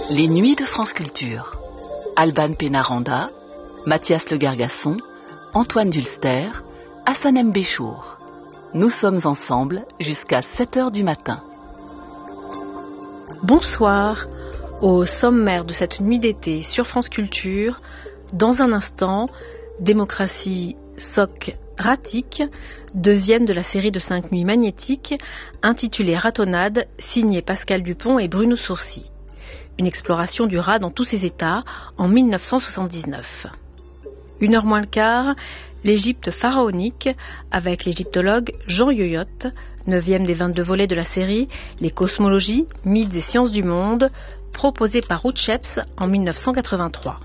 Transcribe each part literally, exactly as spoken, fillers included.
Les Nuits de France Culture. Alban Pénaranda, Mathias Le Gargasson, Antoine Dulster, Hassan M. Béchour. Nous sommes ensemble jusqu'à sept heures du matin. Bonsoir. Au sommaire de cette nuit d'été sur France Culture, dans un instant, Démocratie Socratique, deuxième de la série de cinq nuits magnétiques, intitulée Ratonnade, signée Pascal Dupont et Bruno Sourcy. Une exploration du rat dans tous ses états en mille neuf cent soixante-dix-neuf. Une heure moins le quart, l'Égypte pharaonique avec l'égyptologue Jean Yoyotte, neuvième des vingt-deux volets de la série Les cosmologies, mythes et sciences du monde, proposé par Ruth Sheps en mille neuf cent quatre-vingt-trois.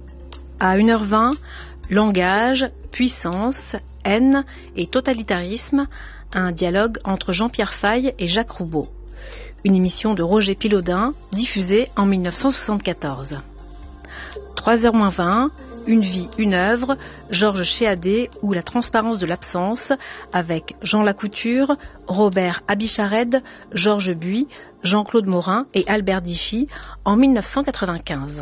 À une heure vingt, langage, puissance, haine et totalitarisme, un dialogue entre Jean-Pierre Faye et Jacques Roubaud. Une émission de Roger Pilaudin, diffusée en mille neuf cent soixante-quatorze. trois heures moins vingt, Une vie, une œuvre, Georges Chéadé ou La transparence de l'absence, avec Jean Lacouture, Robert Abichared, Georges Buis, Jean-Claude Morin et Albert Dichy, en mille neuf cent quatre-vingt-quinze.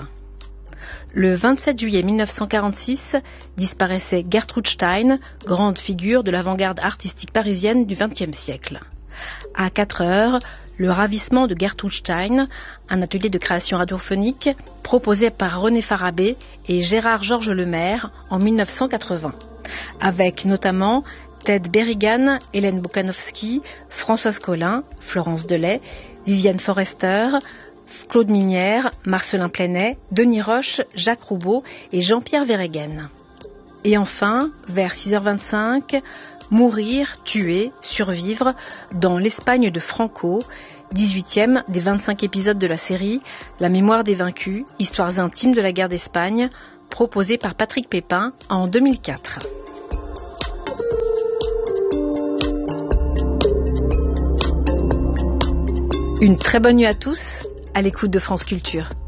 Le vingt-sept juillet mille neuf cent quarante-six, disparaissait Gertrude Stein, grande figure de l'avant-garde artistique parisienne du vingtième siècle. À quatre heures, Le ravissement de Gertrude Stein, un atelier de création radiophonique proposé par René Farabé et Gérard-Georges Lemaire en mille neuf cent quatre-vingts, avec notamment Ted Berrigan, Hélène Bokanowski, Françoise Collin, Florence Delay, Viviane Forester, Claude Minière, Marcelin Plenet, Denis Roche, Jacques Roubaud et Jean-Pierre Verhegen. Et enfin, vers six heures vingt-cinq, Mourir, tuer, survivre dans l'Espagne de Franco, dix-huitième des vingt-cinq épisodes de la série La mémoire des vaincus, histoires intimes de la guerre d'Espagne, proposé par Patrick Pépin en deux mille quatre. Une très bonne nuit à tous, à l'écoute de France Culture.